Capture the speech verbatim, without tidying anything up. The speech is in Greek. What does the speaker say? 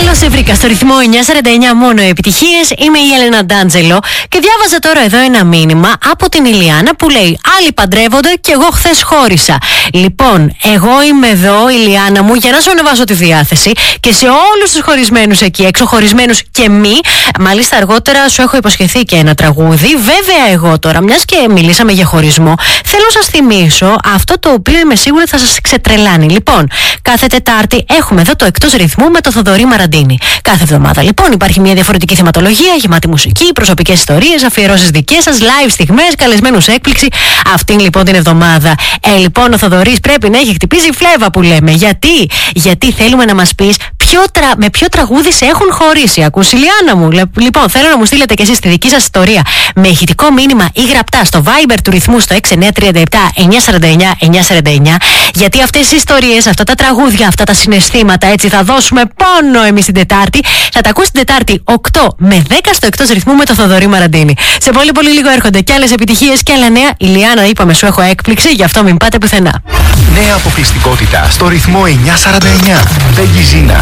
Καλώς σε βρήκα στο ρυθμό εννιά σαράντα εννιά, μόνο επιτυχίες. Είμαι η Έλενα Ντάντζελο και διάβαζα τώρα εδώ ένα μήνυμα από την Ηλιάνα που λέει: άλλοι παντρεύονται και εγώ χθες χώρισα. Λοιπόν, εγώ είμαι εδώ, Ηλιάνα μου, για να σου ανεβάσω τη διάθεση και σε όλους τους χωρισμένους εκεί έξω, χωρισμένους και μη. Μάλιστα, αργότερα σου έχω υποσχεθεί και ένα τραγούδι. Βέβαια, εγώ τώρα, μιας και μιλήσαμε για χωρισμό, θέλω να σας θυμίσω αυτό το οποίο είμαι σίγουρη θα σας ξετρελάνει. Λοιπόν, κάθε Τετάρτη έχουμε εδώ το Εκτός Ρυθμού με το Θοδωρή Μαραντίνη. Κάθε εβδομάδα λοιπόν υπάρχει μια διαφορετική θεματολογία, γεμάτη μουσική, προσωπικές ιστορίες, αφιερώσεις δικές σας, live στιγμές, καλεσμένους έκπληξη. Αυτήν λοιπόν την εβδομάδα. Ε, λοιπόν, ο Θοδωρής πρέπει να έχει χτυπήσει φλέβα που λέμε. Γιατί? Γιατί θέλουμε να μας πεις ποιο τρα... με ποιο τραγούδι σε έχουν χωρίσει. Ακούς, Ηλιάνα μου. Λοιπόν, θέλω να μου στείλετε κι εσείς τη δική σας ιστορία με ηχητικό μήνυμα ή γραπτά στο Viber του ρυθμού στο έξι εννιά τρία επτά εννιά σαράντα εννιά εννιά σαράντα εννιά. Γιατί αυτές οι ιστορίες, αυτά τα τραγούδια, αυτά τα συναισθήματα, έτσι θα δώσουμε πόνο εμείς την Τετάρτη. Θα τα ακούσει την Τετάρτη οκτώ με δέκα στο Εκτός Ρυθμού με το Θοδωρή Μαραντίνη. Σε πολύ πολύ λίγο έρχονται κι άλλες επιτυχίες και άλλα νέα. Ηλιάνα, είπαμε, σου έχω έκπληξη, γι' αυτό μην πάτε πουθενά. Νέα αποκλειστικότητα στο ρυθμό εννιά σαράντα εννιά. Πέγγι Ζήνα.